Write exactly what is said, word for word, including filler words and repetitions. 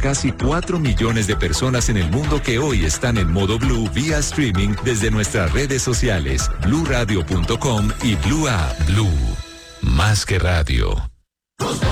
casi cuatro millones de personas en el mundo que hoy están en modo Blue vía streaming desde nuestras redes sociales, blue radio punto com y Blue App. Blue, más que radio.